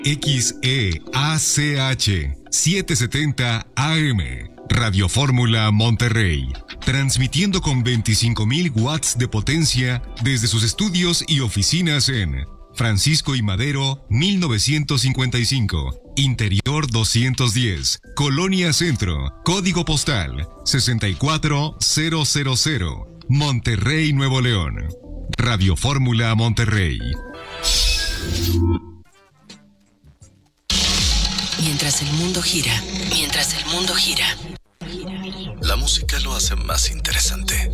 XEACH 770 AM, Radio Fórmula Monterrey, transmitiendo con 25,000 watts de potencia desde sus estudios y oficinas en Francisco y Madero, 1955, Interior 210, Colonia Centro, Código Postal 64000, Monterrey, Nuevo León. Radio Fórmula Monterrey. Mientras el mundo gira, la música lo hace más interesante.